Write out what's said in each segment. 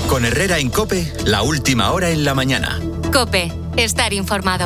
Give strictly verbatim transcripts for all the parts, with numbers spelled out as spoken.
Con Herrera en COPE, la última hora en la mañana. COPE, estar informado.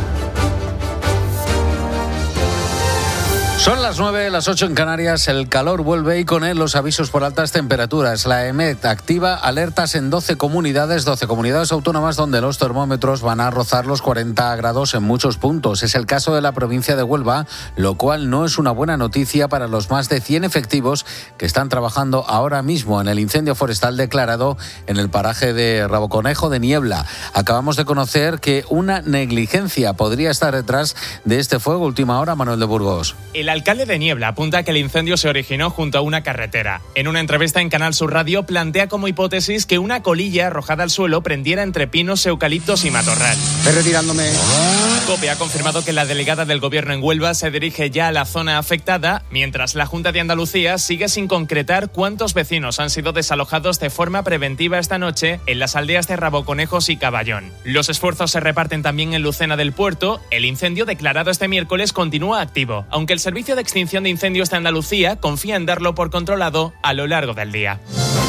Son las nueve, las ocho en Canarias, el calor vuelve y con él los avisos por altas temperaturas. La EMET activa alertas en doce comunidades, doce comunidades autónomas donde los termómetros van a rozar los cuarenta grados en muchos puntos. Es el caso de la provincia de Huelva, lo cual no es una buena noticia para los más de cien efectivos que están trabajando ahora mismo en el incendio forestal declarado en el paraje de Raboconejo de Niebla. Acabamos de conocer que una negligencia podría estar detrás de este fuego. Última hora, Manuel de Burgos. El alcalde de Niebla apunta que el incendio se originó junto a una carretera. En una entrevista en Canal Sur Radio plantea como hipótesis que una colilla arrojada al suelo prendiera entre pinos, eucaliptos y matorral. Estoy retirándome. COPE ha confirmado que la delegada del gobierno en Huelva se dirige ya a la zona afectada, mientras la Junta de Andalucía sigue sin concretar cuántos vecinos han sido desalojados de forma preventiva esta noche en las aldeas de Raboconejos y Caballón. Los esfuerzos se reparten también en Lucena del Puerto. El incendio declarado este miércoles continúa activo, aunque el Servicio de Extinción de Incendios de Andalucía confía en darlo por controlado a lo largo del día.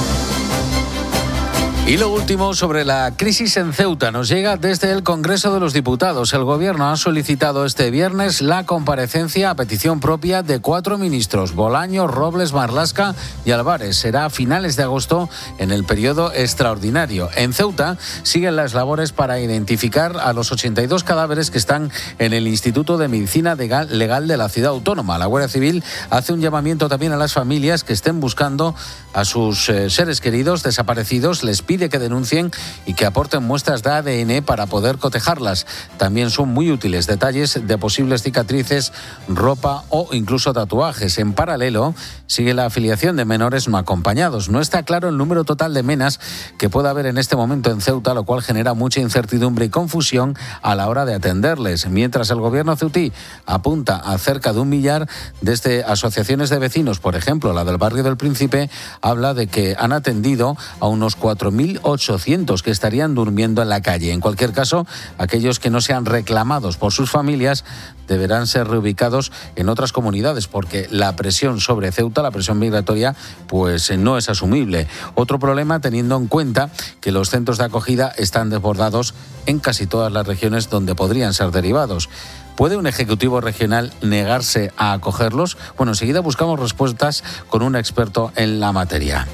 Y lo último sobre la crisis en Ceuta nos llega desde el Congreso de los Diputados. El Gobierno ha solicitado este viernes la comparecencia a petición propia de cuatro ministros, Bolaño, Robles, Marlaska y Álvarez. Será a finales de agosto en el periodo extraordinario. En Ceuta siguen las labores para identificar a los ochenta y dos cadáveres que están en el Instituto de Medicina Legal de la ciudad autónoma. La Guardia Civil hace un llamamiento también a las familias que estén buscando a sus eh, seres queridos desaparecidos. Les pide que denuncien y que aporten muestras de A D N para poder cotejarlas. También son muy útiles detalles de posibles cicatrices, ropa o incluso tatuajes. En paralelo, sigue la afiliación de menores no acompañados. No está claro el número total de menas que pueda haber en este momento en Ceuta, lo cual genera mucha incertidumbre y confusión a la hora de atenderles. Mientras el gobierno ceutí apunta a cerca de un millar desde asociaciones de vecinos, por ejemplo, la del barrio del Príncipe, habla de que han atendido a unos cuatro mil ochocientos que estarían durmiendo en la calle. En cualquier caso, aquellos que no sean reclamados por sus familias deberán ser reubicados en otras comunidades porque la presión sobre Ceuta, la presión migratoria, pues no es asumible. Otro problema teniendo en cuenta que los centros de acogida están desbordados en casi todas las regiones donde podrían ser derivados. ¿Puede un ejecutivo regional negarse a acogerlos? Bueno, enseguida buscamos respuestas con un experto en la materia.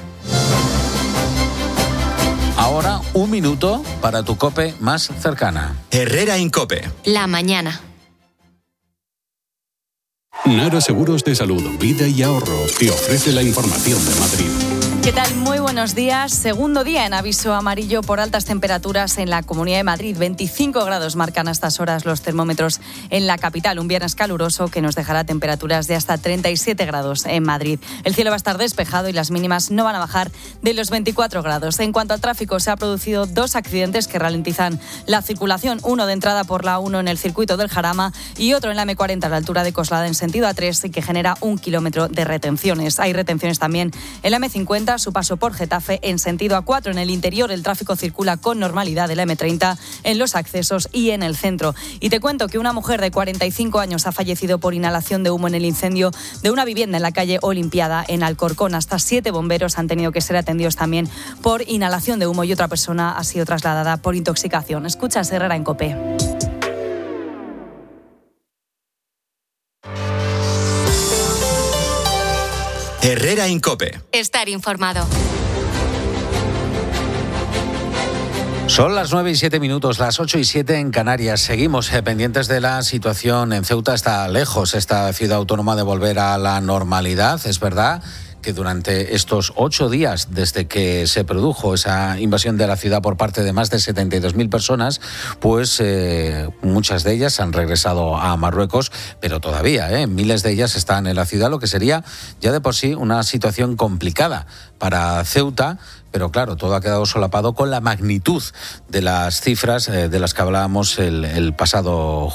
Ahora, un minuto para tu COPE más cercana. Herrera en COPE. La mañana. Nara Seguros de Salud, Vida y Ahorro te ofrece la información de Madrid. ¿Qué tal? Muy buenos días. Segundo día en aviso amarillo por altas temperaturas en la Comunidad de Madrid. veinticinco grados marcan a estas horas los termómetros en la capital. Un viernes caluroso que nos dejará temperaturas de hasta treinta y siete grados en Madrid. El cielo va a estar despejado y las mínimas no van a bajar de los veinticuatro grados. En cuanto al tráfico, se han producido dos accidentes que ralentizan la circulación. Uno de entrada por la A uno en el circuito del Jarama y otro en la eme cuarenta a la altura de Coslada en sentido A tres y que genera un kilómetro de retenciones. Hay retenciones también en la eme cincuenta, su paso por Getafe en sentido A cuatro. En el interior el tráfico circula con normalidad en la eme treinta, en los accesos y en el centro. Y te cuento que una mujer de cuarenta y cinco años ha fallecido por inhalación de humo en el incendio de una vivienda en la calle Olimpiada en Alcorcón. Hasta siete bomberos han tenido que ser atendidos también por inhalación de humo y otra persona ha sido trasladada por intoxicación. Escuchas Herrera en COPE. Herrera en COPE. Estar informado. Son las nueve y siete minutos, las ocho y siete en Canarias. Seguimos eh, pendientes de la situación en Ceuta. Está lejos esta ciudad autónoma de volver a la normalidad, es verdad que durante estos ocho días desde que se produjo esa invasión de la ciudad por parte de más de setenta y dos mil personas, pues eh, muchas de ellas han regresado a Marruecos, pero todavía eh, miles de ellas están en la ciudad, lo que sería ya de por sí una situación complicada para Ceuta. Pero claro, todo ha quedado solapado con la magnitud de las cifras eh, de las que hablábamos el, el pasado